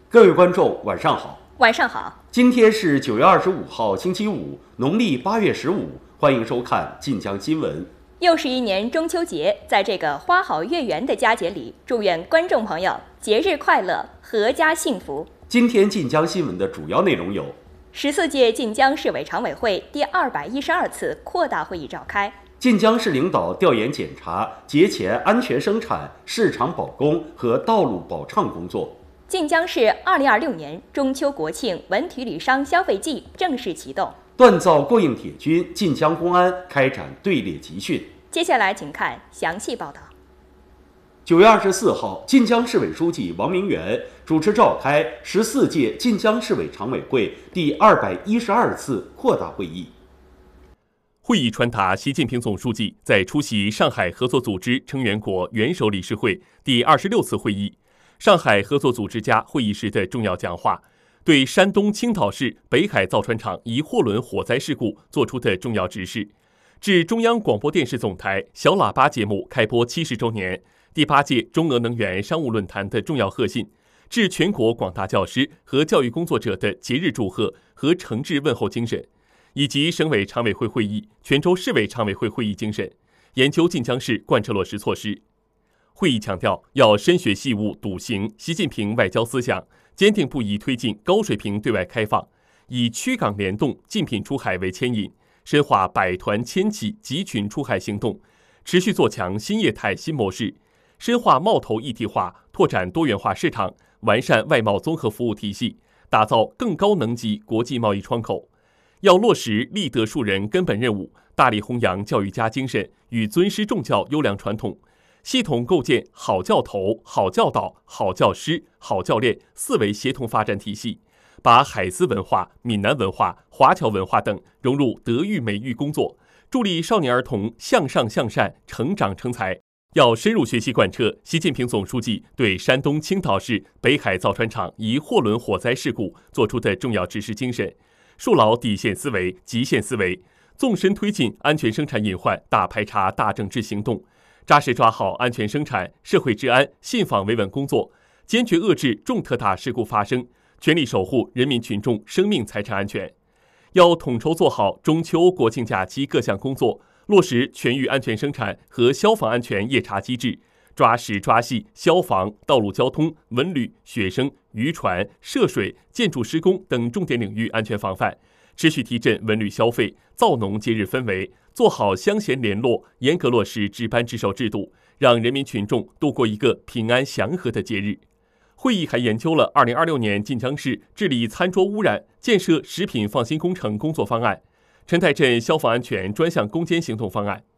各位观众，晚上好。 晚上好。 今天是9月25号，星期五，农历8月15。欢迎收看晋江新闻。 又是一年中秋节，在这个花好月圆的佳节里，祝愿观众朋友节日快乐，阖家幸福。 今天晋江新闻的主要内容有 ：14届晋江市委常委会第212次扩大会议召开。 晋江市领导调研检查节前安全生产、市场保供和道路保畅工作。 晋江市2026年中秋国庆文体旅商消费季正式启动。 锻造过硬铁军，晋江公安开展队列集训。 接下来请看详细报道。 9月24号，晋江市委书记王明元主持召开14届晋江市委常委会第212次扩大会议。 会议传达习近平总书记在出席上海合作组织成员国元首理事会第26次会议上海合作组织家会议时的重要讲话，对山东青岛市北海造船厂一货轮火灾事故作出的重要指示，致中央广播电视总台小喇叭节目开播70周年、第8届中俄能源商务论坛的重要贺信，致全国广大教师和教育工作者的节日祝贺和诚挚问候精神，以及省委常委会会议、泉州市委常委会会议精神，研究晋江市贯彻落实措施。会议强调，要深学细悟笃行习近平外交思想，坚定不移推进高水平对外开放，以区港联动、竞品出海为牵引，深化百团千企集群出海行动，持续做强新业态新模式，深化贸投一体化，拓展多元化市场，完善外贸综合服务体系，打造更高能级国际贸易窗口。要落实立德树人根本任务，大力弘扬教育家精神与尊师重教优良传统，系统构建好教头、好教导、好教师、好教练4维协同发展体系，把海思文化、闽南文化、华侨文化等融入德育美育工作，助力少年儿童向上向善、成长成才。要深入学习贯彻习近平总书记对山东青岛市北海造船厂一货轮火灾事故作出的重要指示精神，树牢底线思维、极限思维，纵深推进安全生产隐患大排查、大整治行动，扎实抓好安全生产、社会治安、信访维稳工作，坚决遏制重特大事故发生，全力守护人民群众生命财产安全。要统筹做好中秋国庆假期各项工作，落实全域安全生产和消防安全夜查机制，抓实抓细消防、道路交通、文旅、学生、渔船、涉水、建筑施工等重点领域安全防范，持续提振文旅消费，造浓节日氛围，做好乡贤联络，严格落实值班值守制度，让人民群众度过一个平安祥和的节日。会议还研究了2026年晋江市治理餐桌污染、建设食品放心工程工作方案、陈台镇消防安全专项攻坚行动方案。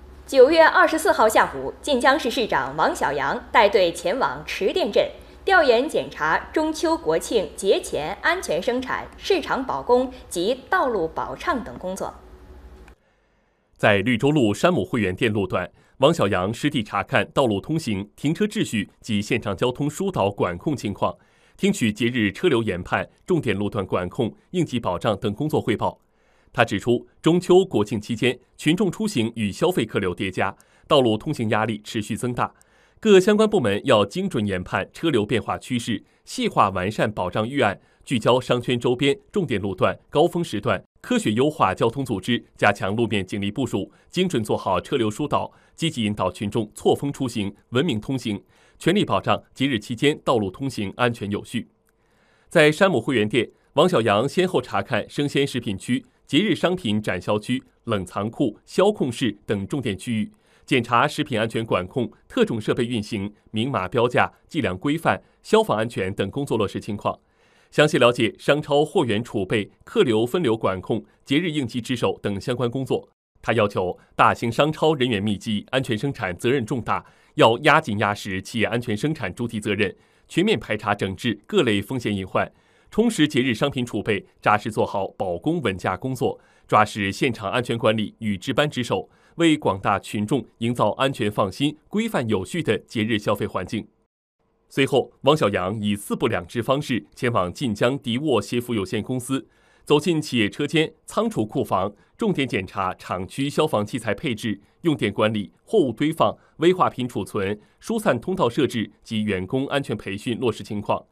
9月24号下午，晋江市市长王小杨带队前往池店镇，调研检查中秋国庆节前安全生产、市场保供及道路保畅等工作。 在绿洲路山姆会员店路段，王小杨实地查看道路通行、停车秩序及现场交通疏导管控情况，听取节日车流研判、重点路段管控、应急保障等工作汇报。他指出，中秋国庆期间，群众出行与消费客流叠加，道路通行压力持续增大，各相关部门要精准研判车流变化趋势，细化完善保障预案，聚焦商圈周边重点路段、高峰时段，科学优化交通组织，加强路面警力部署，精准做好车流疏导，积极引导群众错峰出行、文明通行，全力保障节日期间道路通行安全有序。在山姆会员店，王小杨先后查看生鲜食品区、节日商品展销区、冷藏库、销控室等重点区域，检查食品安全管控、特种设备运行、明码标价、计量规范、消防安全等工作落实情况，详细了解商超货源储备、客流分流管控、节日应急值守等相关工作。他要求大型商超人员密集，安全生产责任重大，要压紧压实企业安全生产主体责任，全面排查整治各类风险隐患，充实节日商品储备，扎实做好保供稳价工作，抓实现场安全管理与值班值守，为广大群众营造安全放心、规范有序的节日消费环境。随后，王小杨以4部2支方式前往晋江迪沃协服有限公司，走进企业车间、仓储库房，重点检查厂区消防器材配置、用电管理、货物堆放、危化品储存、疏散通道设置及员工安全培训落实情况。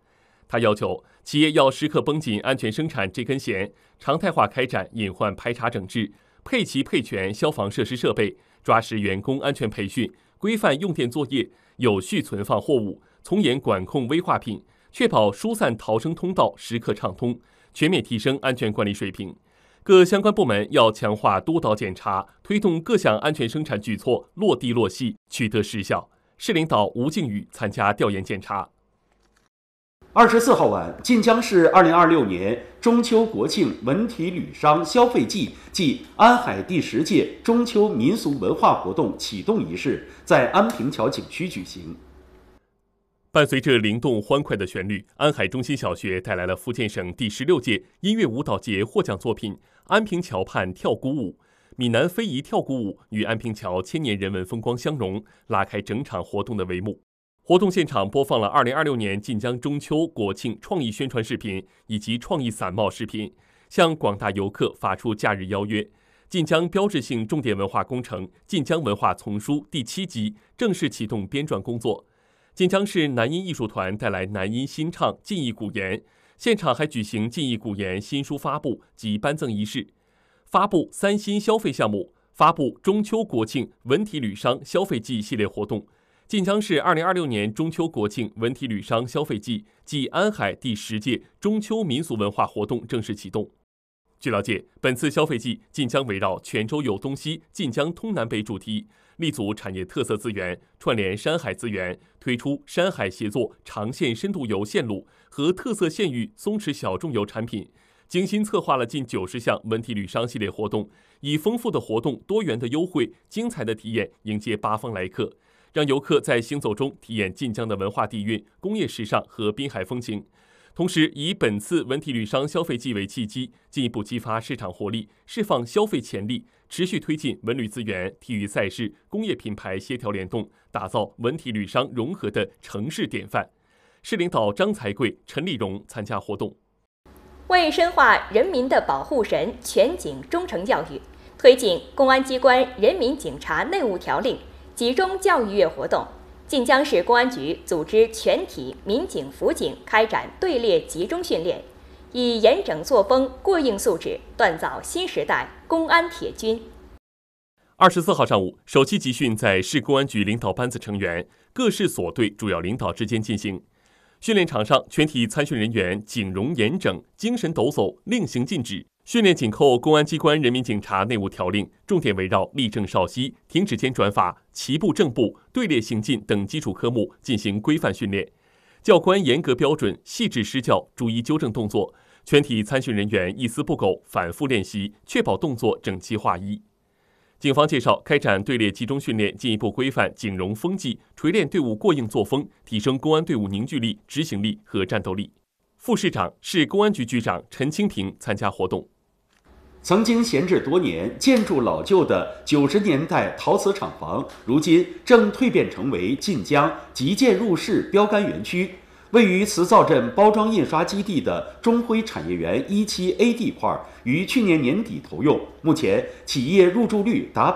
他要求企业要时刻绷紧安全生产这根弦，常态化开展隐患排查整治，配齐配全消防设施设备，抓实员工安全培训，规范用电作业，有序存放货物，从严管控危化品，确保疏散逃生通道时刻畅通，全面提升安全管理水平。各相关部门要强化督导检查，推动各项安全生产举措落地落细，取得实效。市领导吴靖宇参加调研检查。 24号晚，晋江市2026年中秋国庆文体旅商消费季暨安海第10届中秋民俗文化活动启动仪式在安平桥景区举行。 伴随着灵动欢快的旋律，安海中心小学带来了福建省第16届音乐舞蹈节获奖作品《安平桥畔跳鼓舞》。闽南非遗跳鼓舞与安平桥千年人文风光相融，拉开整场活动的帷幕。活动现场播放了2026年晋江中秋国庆创意宣传视频以及创意散帽视频，向广大游客发出假日邀约。晋江标志性重点文化工程《晋江文化丛书》第7集正式启动编撰工作。晋江市南音艺术团带来南音新唱晋意古言，现场还举行晋意古言新书发布及颁赠仪式，发布3新消费项目，发布中秋国庆文体旅商消费季系列活动。晋江市2026年中秋国庆文体旅商消费季暨安海第10届中秋民俗文化活动正式启动。据了解，本次消费季晋江围绕泉州有东西，晋江通南北主题，立足产业特色资源，串联山海资源，推出山海协作长线深度游线路和特色县域松弛小众游产品，精心策划了近90项文体旅商系列活动，以丰富的活动、多元的优惠、精彩的体验迎接八方来客，让游客在行走中体验晋江的文化底蕴、工业时尚和滨海风情。同时，以本次文体旅商消费季为契机，进一步激发市场活力，释放消费潜力，持续推进文旅资源、体育赛事、工业品牌协调联动，打造文体旅商融合的城市典范。市领导张才贵、陈立荣参加活动。 为深化人民的保护神全警忠诚教育，推进公安机关人民警察内务条令集中教育月活动，晋江市公安局组织全体民警辅警开展队列集中训练，以严整作风、过硬素质锻造新时代公安铁军。 24号上午，首期集训在市公安局领导班子成员、各市所队主要领导之间进行。训练场上，全体参训人员警容严整，精神抖擞，令行禁止。训练紧扣公安机关人民警察内务条令，重点围绕立正稍息、停止间转法、齐步正步、队列行进等基础科目进行规范训练。教官严格标准，细致施教，逐一纠正动作。全体参训人员一丝不苟，反复练习，确保动作整齐划一。警方介绍，开展队列集中训练，进一步规范警容风纪，锤炼队伍过硬作风，提升公安队伍凝聚力、执行力和战斗力。副市长、市公安局局长陈清平参加活动。 曾经闲置多年、建筑老旧的90年代陶瓷厂房，如今正蜕变成为晋江极简入市标杆园区。位于磁灶镇包装印刷基地的中辉产业园1期 A 地块于去年年底投用，目前企业入驻率达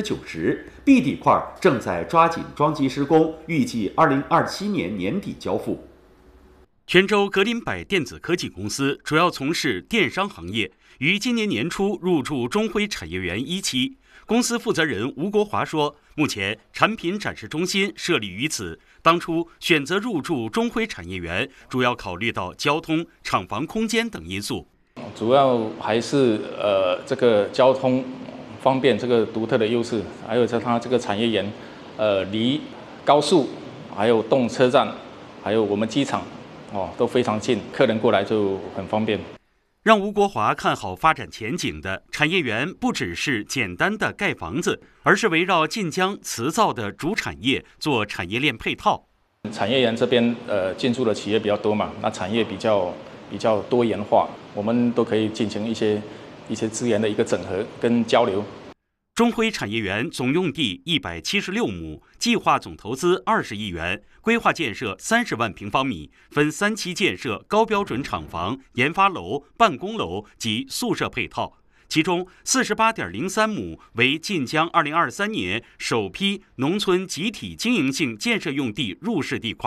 90%。B 地块正在抓紧装机施工，预计2027年年底交付。 泉州格林百电子科技公司主要从事电商行业，于今年年初入驻中辉产业园1期。公司负责人吴国华说，目前产品展示中心设立于此，当初选择入驻中辉产业园，主要考虑到交通、厂房空间等因素。 主要还是这个交通方便这个独特的优势，还有在它这个产业园离高速、还有动车站、还有我们机场都非常近，客人过来就很方便。 让吴国华看好发展前景的产业园，不只是简单的盖房子，而是围绕晋江磁灶的主产业做产业链配套。 产业园这边进驻的企业比较多嘛，那产业比较多元化，我们都可以进行一些资源的一个整合跟交流。 中辉产业园总用地176亩，计划总投资20亿元，规划建设30万平方米，分3期建设高标准厂房、研发楼、办公楼及宿舍配套。其中48.03亩为晋江2023年首批农村集体经营性建设用地入市地块，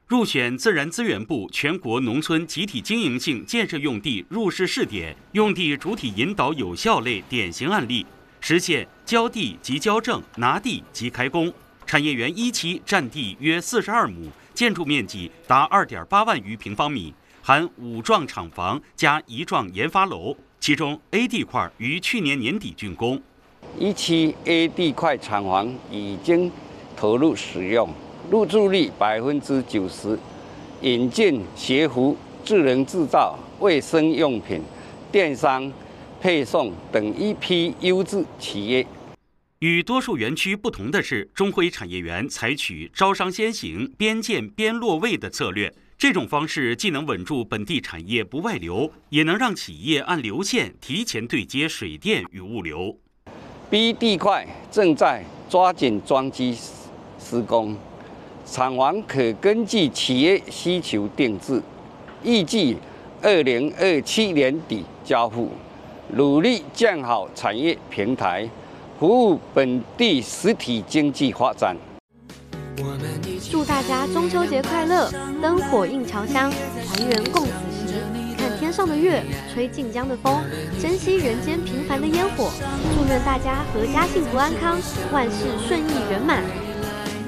入选自然资源部全国农村集体经营性建设用地入市试点、用地主体引导有效类典型案例，实现交地即交证、拿地即开工。产业园1期占地约42亩，建筑面积达2.8万余平方米，含5幢厂房加1幢研发楼。其中 A 地块于去年年底竣工。 1期 A 地块厂房已经投入使用。入住率90%，引进学服、智能制造、卫生用品、电商、配送等一批优质企业。 与多数园区不同的是，中辉产业园采取招商先行、边建边落位的策略。这种方式既能稳住本地产业不外流，也能让企业按流线提前对接水电与物流。 B 地块正在抓紧装机施工。厂房可根据企业需求定制，预计2027年底交付，努力建好产业平台，服务本地实体经济发展。 祝大家中秋节快乐，灯火映侨乡，团圆共此时。看天上的月，吹晋江的风，珍惜人间平凡的烟火。祝愿大家阖家幸福安康，万事顺意圆满。